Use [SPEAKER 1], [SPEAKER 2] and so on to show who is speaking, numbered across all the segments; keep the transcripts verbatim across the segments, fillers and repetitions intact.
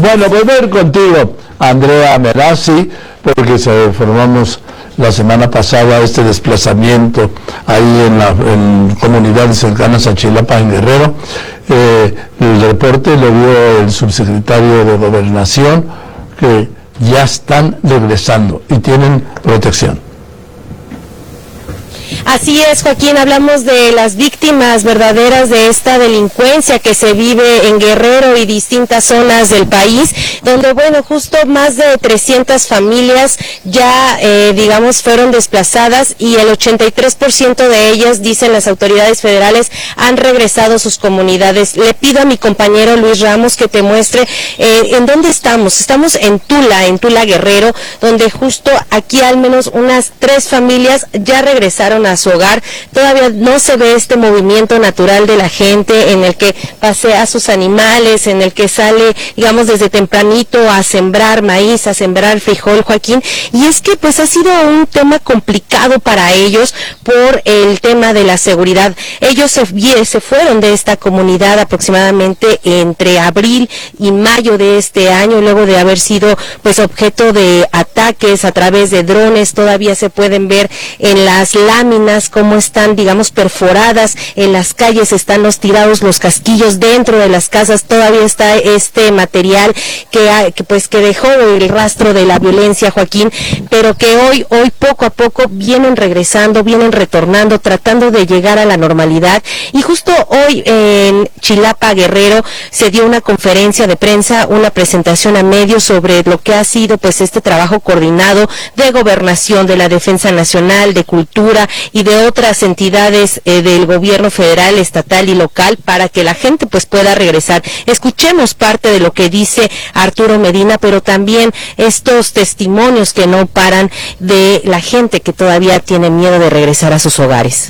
[SPEAKER 1] Bueno, pues voy a ir contigo, Andrea Merazzi, porque se formamos la semana pasada este desplazamiento ahí en las comunidades cercanas a Chilapa, en Guerrero. Eh, el reporte lo dio el subsecretario de Gobernación, que ya están regresando y tienen protección.
[SPEAKER 2] Así es, Joaquín, hablamos de las víctimas verdaderas de esta delincuencia que se vive en Guerrero y distintas zonas del país, donde, bueno, justo más de trescientas familias ya, eh, digamos, fueron desplazadas y el ochenta y tres por ciento de ellas, dicen las autoridades federales, han regresado a sus comunidades. Le pido a mi compañero Luis Ramos que te muestre eh, en dónde estamos. Estamos en Tula, en Tula, Guerrero, donde justo aquí al menos unas tres familias ya regresaron a su hogar. Todavía no se ve este movimiento natural de la gente en el que pasea a sus animales, en el que sale, digamos, desde tempranito a sembrar maíz, a sembrar frijol, Joaquín, y es que pues ha sido un tema complicado para ellos por el tema de la seguridad. Ellos se, se fueron de esta comunidad aproximadamente entre abril y mayo de este año, luego de haber sido pues objeto de ataques a través de drones. Todavía se pueden ver en las láminas cómo están, digamos, perforadas en las calles, están los tirados, los casquillos dentro de las casas. Todavía está este material que, ha, que pues que dejó el rastro de la violencia, Joaquín, pero que hoy, hoy poco a poco vienen regresando, vienen retornando, tratando de llegar a la normalidad. Y justo hoy en Chilapa, Guerrero, se dio una conferencia de prensa, una presentación a medios sobre lo que ha sido pues este trabajo coordinado de Gobernación, de la Defensa Nacional, de Cultura y de otras entidades eh, del gobierno federal, estatal y local, para que la gente pues pueda regresar. Escuchemos parte de lo que dice Arturo Medina, pero también estos testimonios que no paran de la gente que todavía tiene miedo de regresar a sus hogares.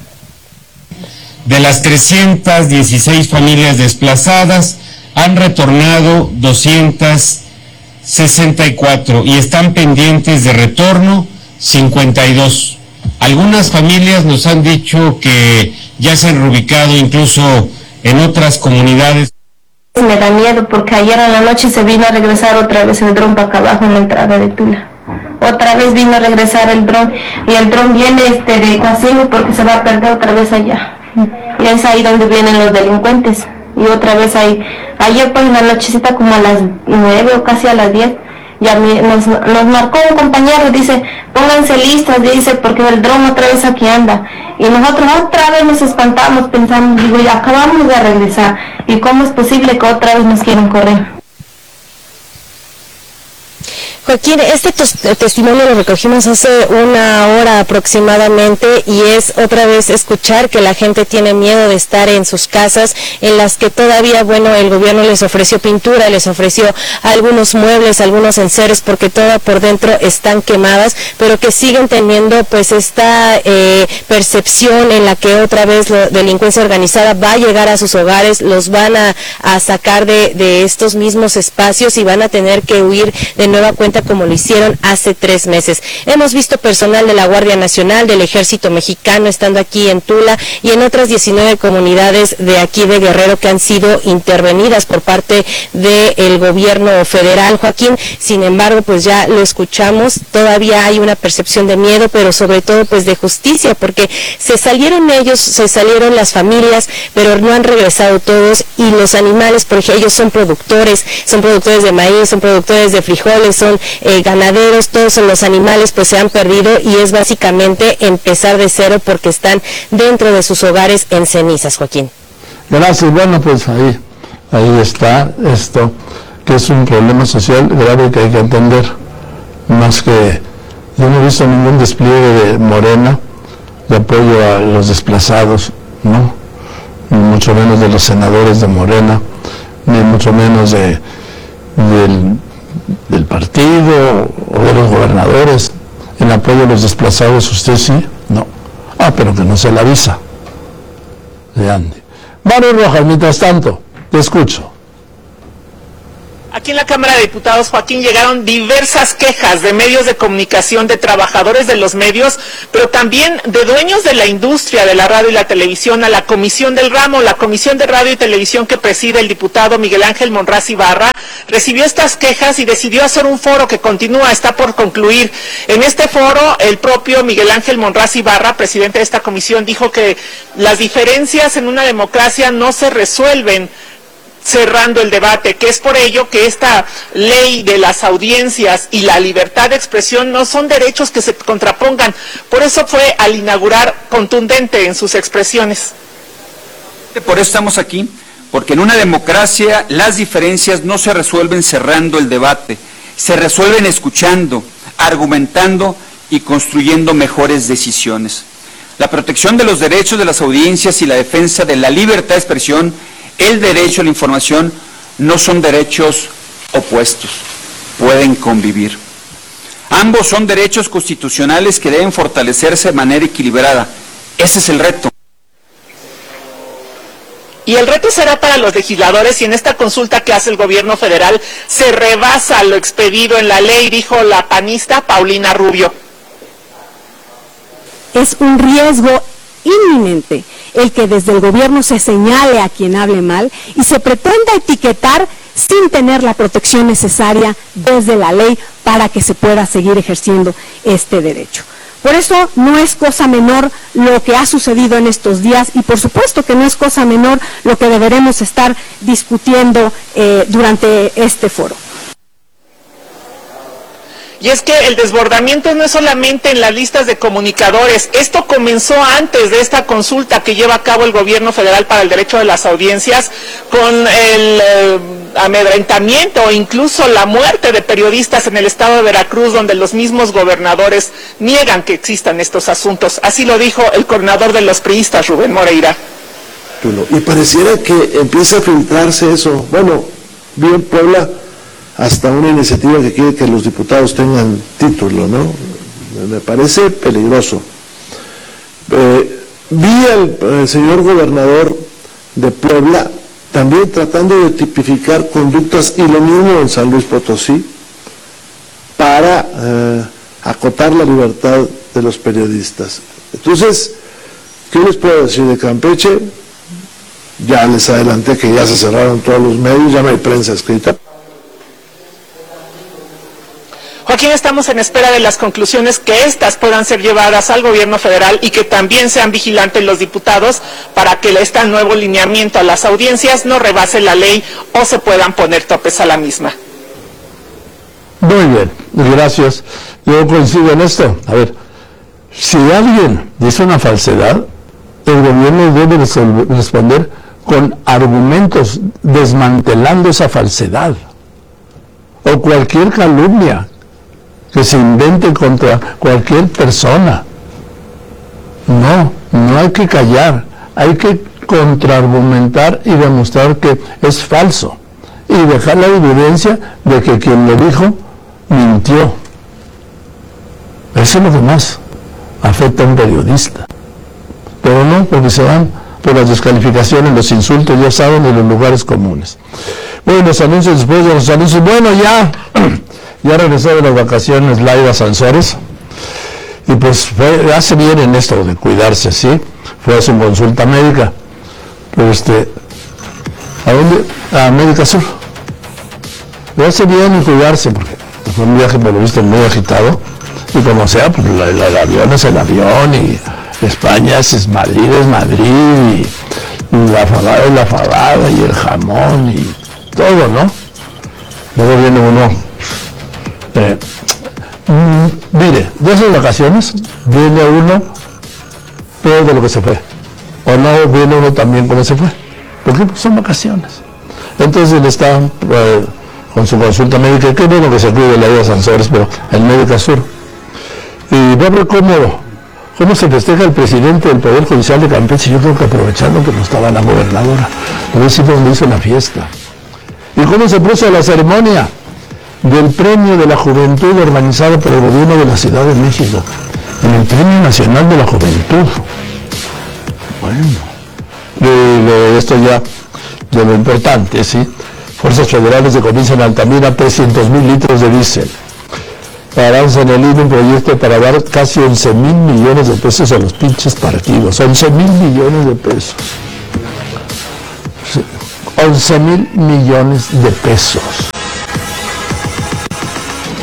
[SPEAKER 3] De las trescientas dieciséis familias desplazadas, han retornado doscientas sesenta y cuatro y están pendientes de retorno cincuenta y dos. Algunas familias nos han dicho que ya se han reubicado incluso en otras comunidades.
[SPEAKER 4] Me da miedo porque ayer en la noche se vino a regresar otra vez el dron para acá abajo en la entrada de Tula. Otra vez vino a regresar el dron y el dron viene este de Cuasimo porque se va a perder otra vez allá. Y es ahí donde vienen los delincuentes. Y otra vez ahí, ayer pues en la nochecita como a las nueve o casi a las diez, ya nos, nos marcó un compañero, dice, pónganse listos, dice, porque el dron otra vez aquí anda. Y nosotros otra vez nos espantamos, pensamos, digo, ya acabamos de regresar, ¿y cómo es posible que otra vez nos quieran correr?
[SPEAKER 2] Joaquín, este testimonio lo recogimos hace una hora aproximadamente y es otra vez escuchar que la gente tiene miedo de estar en sus casas, en las que todavía, bueno, el gobierno les ofreció pintura, les ofreció algunos muebles, algunos enseres, porque todas por dentro están quemadas, pero que siguen teniendo pues esta eh, percepción en la que otra vez la delincuencia organizada va a llegar a sus hogares, los van a, a sacar de, de estos mismos espacios y van a tener que huir de nueva cuenta como lo hicieron hace tres meses. Hemos visto personal de la Guardia Nacional, del Ejército Mexicano, estando aquí en Tula y en otras diecinueve comunidades de aquí de Guerrero que han sido intervenidas por parte del gobierno federal, Joaquín. Sin embargo, pues ya lo escuchamos, todavía hay una percepción de miedo, pero sobre todo pues de justicia, porque se salieron ellos, se salieron las familias, pero no han regresado todos, y los animales, porque ellos son productores, son productores de maíz, son productores de frijoles, son Eh, ganaderos, todos los animales pues se han perdido y es básicamente empezar de cero porque están dentro de sus hogares en cenizas, Joaquín.
[SPEAKER 1] Gracias. Bueno, pues ahí, ahí está esto, que es un problema social grave que hay que entender, más que yo no he visto ningún despliegue de Morena de apoyo a los desplazados, no, ni mucho menos de los senadores de Morena, ni mucho menos de del del partido o de los gobernadores en apoyo a los desplazados. ¿Usted sí? No. Ah, pero que no se le avisa. De Andy. Mario Rojas, mientras tanto, te escucho.
[SPEAKER 5] Aquí en la Cámara de Diputados, Joaquín, llegaron diversas quejas de medios de comunicación, de trabajadores de los medios, pero también de dueños de la industria de la radio y la televisión a la Comisión del Ramo, la Comisión de Radio y Televisión que preside el diputado Miguel Ángel Monraz Ibarra, recibió estas quejas y decidió hacer un foro que continúa, está por concluir. En este foro, el propio Miguel Ángel Monraz Ibarra, presidente de esta comisión, dijo que las diferencias en una democracia no se resuelven cerrando el debate, que es por ello que esta ley de las audiencias y la libertad de expresión no son derechos que se contrapongan. Por eso fue al inaugurar contundente en sus expresiones.
[SPEAKER 6] Por eso estamos aquí, porque en una democracia las diferencias no se resuelven cerrando el debate, se resuelven escuchando, argumentando y construyendo mejores decisiones. La protección de los derechos de las audiencias y la defensa de la libertad de expresión, el derecho a la información, no son derechos opuestos, pueden convivir. Ambos son derechos constitucionales que deben fortalecerse de manera equilibrada. Ese es el reto.
[SPEAKER 5] Y el reto será para los legisladores si en esta consulta que hace el gobierno federal se rebasa lo expedido en la ley, dijo la panista Paulina Rubio.
[SPEAKER 7] Es un riesgo inminente el que desde el gobierno se señale a quien hable mal y se pretenda etiquetar sin tener la protección necesaria desde la ley para que se pueda seguir ejerciendo este derecho. Por eso no es cosa menor lo que ha sucedido en estos días y por supuesto que no es cosa menor lo que deberemos estar discutiendo eh, durante este foro.
[SPEAKER 5] Y es que el desbordamiento no es solamente en las listas de comunicadores, esto comenzó antes de esta consulta que lleva a cabo el gobierno federal para el derecho de las audiencias, con el eh, amedrentamiento o incluso la muerte de periodistas en el estado de Veracruz, donde los mismos gobernadores niegan que existan estos asuntos. Así lo dijo el coordinador de los priistas, Rubén Moreira.
[SPEAKER 8] Y pareciera que empieza a filtrarse eso. Bueno, vi en Puebla hasta una iniciativa que quiere que los diputados tengan título, ¿no? Me parece peligroso. Eh, vi al, al señor gobernador de Puebla también tratando de tipificar conductas, y lo mismo en San Luis Potosí, para eh, acotar la libertad de los periodistas. Entonces, ¿qué les puedo decir de Campeche? Ya les adelanté que ya se cerraron todos los medios, ya no hay prensa escrita.
[SPEAKER 5] Joaquín, estamos en espera de las conclusiones que éstas puedan ser llevadas al gobierno federal y que también sean vigilantes los diputados para que este nuevo lineamiento a las audiencias no rebase la ley o se puedan poner topes a la misma.
[SPEAKER 1] Muy bien, gracias. Yo coincido en esto. A ver, si alguien dice una falsedad, el gobierno debe responder con argumentos desmantelando esa falsedad o cualquier calumnia que se invente contra cualquier persona. No, no hay que callar, hay que contraargumentar y demostrar que es falso y dejar la evidencia de que quien lo dijo mintió. Eso es lo que más afecta a un periodista. Pero no, porque se van por las descalificaciones, los insultos, ya saben, en los lugares comunes. Bueno, los anuncios, después de los anuncios, bueno, ya... Ya regresó de las vacaciones Laida Sansores y pues fue, hace bien en esto de cuidarse, ¿sí? Fue a su consulta médica. Pero este, ¿a dónde? A América Sur. Le hace bien en cuidarse porque fue un viaje, por lo visto, muy agitado. Y como sea, pues la, la, el avión es el avión y España es, es Madrid, es Madrid y, y la fabada es la fabada y el jamón y todo, ¿no? Luego viene uno... Eh, mm, mire, de esas vacaciones viene uno peor de lo que se fue, o no viene uno también como se fue, porque son vacaciones. Entonces él está eh, con su consulta médica, qué bueno que se cuide la vida de Sansores, pero el Médica Sur. Y va a ver cómo, cómo se festeja el presidente del Poder Judicial de Campeche, yo creo que aprovechando que no estaba la gobernadora, a ver si fue donde hizo la fiesta. Y cómo se puso la ceremonia del Premio de la Juventud organizado por el gobierno de la Ciudad de México, en el Premio Nacional de la Juventud. Bueno, de, de esto ya, de lo importante, ¿sí? Fuerzas federales decomisan Altamira trescientos mil litros de diésel. Avanza en el I N E un proyecto para dar casi once mil millones de pesos a los pinches partidos. once mil millones de pesos. Sí, once mil millones de pesos.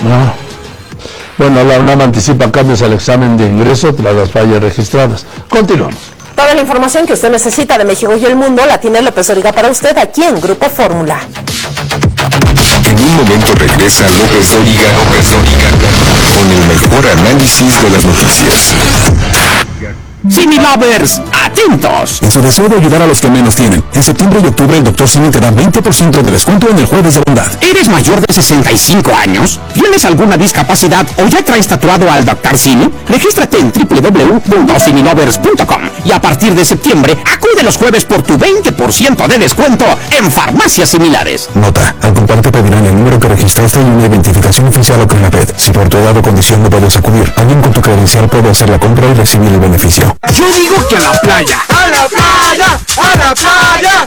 [SPEAKER 1] No. Bueno, la UNAM anticipa cambios al examen de ingreso tras las fallas registradas. Continuamos.
[SPEAKER 9] Toda la información que usted necesita de México y el mundo la tiene López Dóriga para usted aquí en Grupo Fórmula.
[SPEAKER 10] En un momento regresa López Dóriga, López Dóriga, con el mejor análisis de las noticias.
[SPEAKER 11] Simi Lovers, atentos. En su deseo de ayudar a los que menos tienen, en septiembre y octubre el doctor Simi te da veinte por ciento de descuento en el Jueves de Bondad. ¿Eres mayor de sesenta y cinco años? ¿Tienes alguna discapacidad o ya traes tatuado al doctor Simi? Regístrate en doble u doble u doble u punto simi lovers punto com y a partir de septiembre acude los jueves por tu veinte por ciento de descuento en farmacias similares.
[SPEAKER 12] Nota, al comprar te pedirán el número que registraste y una identificación oficial o CONAPED. Si por tu edad o condición no puedes acudir, alguien con tu credencial puede hacer la compra y recibir el beneficio.
[SPEAKER 11] Yo digo que a la playa. ¡A la playa! ¡A la playa!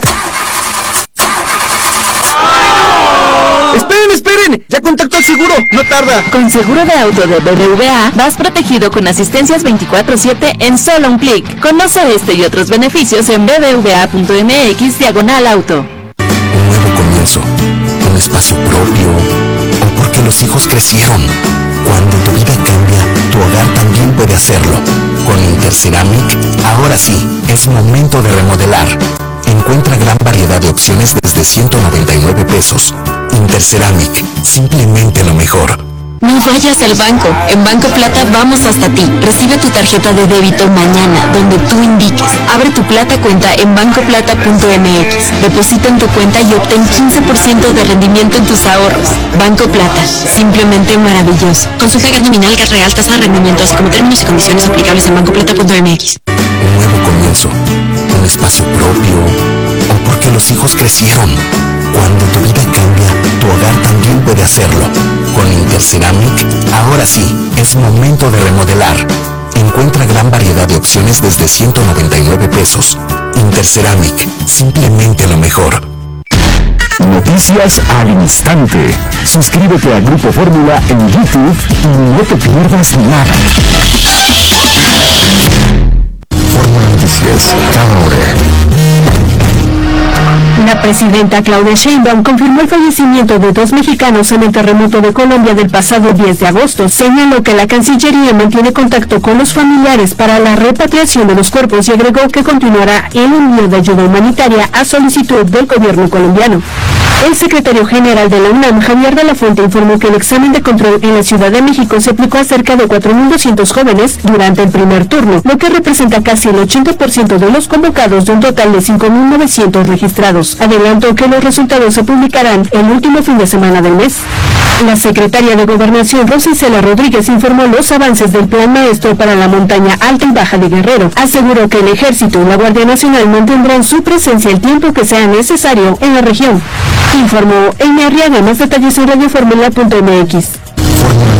[SPEAKER 11] ¡Esperen, esperen! ¡Ya contactó al seguro! ¡No tarda!
[SPEAKER 13] Con seguro de auto de B B V A, vas protegido con asistencias veinticuatro siete en solo un clic. Conoce este y otros beneficios en b b v a punto m x diagonal auto.
[SPEAKER 12] Un nuevo comienzo, un espacio propio, o porque los hijos crecieron. Cuando tu vida cambia, tu hogar también puede hacerlo. Con Interceramic, ahora sí, es momento de remodelar. Encuentra gran variedad de opciones desde ciento noventa y nueve pesos. Interceramic, simplemente lo mejor.
[SPEAKER 13] No vayas al banco. En Banco Plata vamos hasta ti. Recibe tu tarjeta de débito mañana, donde tú indiques. Abre tu Plata cuenta en banco plata punto m x. Deposita en tu cuenta y obtén quince por ciento de rendimiento en tus ahorros. Banco Plata, simplemente maravilloso. Consulta gas nominal, gas real, tasa de rendimiento, así como términos y condiciones aplicables en banco plata punto m x.
[SPEAKER 12] Un nuevo comienzo, un espacio propio, o porque los hijos crecieron. Cuando tu vida cambia, tu hogar también puede hacerlo. Con Interceramic, ahora sí, es momento de remodelar. Encuentra gran variedad de opciones desde ciento noventa y nueve pesos. Interceramic, simplemente lo mejor.
[SPEAKER 11] Noticias al instante. Suscríbete a Grupo Fórmula en YouTube y no te pierdas nada.
[SPEAKER 10] Fórmula Noticias, cada hora.
[SPEAKER 7] La presidenta Claudia Sheinbaum confirmó el fallecimiento de dos mexicanos en el terremoto de Colombia del pasado diez de agosto. Señaló que la Cancillería mantiene contacto con los familiares para la repatriación de los cuerpos y agregó que continuará el envío de ayuda humanitaria a solicitud del gobierno colombiano. El secretario general de la UNAM, Javier de la Fuente, informó que el examen de control en la Ciudad de México se aplicó a cerca de cuatro mil doscientos jóvenes durante el primer turno, lo que representa casi el ochenta por ciento de los convocados de un total de cinco mil novecientos registrados. Adelantó que los resultados se publicarán el último fin de semana del mes. La secretaria de Gobernación, Rosa Isela Rodríguez, informó los avances del Plan Maestro para la montaña alta y baja de Guerrero. Aseguró que el Ejército y la Guardia Nacional mantendrán su presencia el tiempo que sea necesario en la región. Informó Amy Arriaga. Más detalles en radio fórmula punto m x.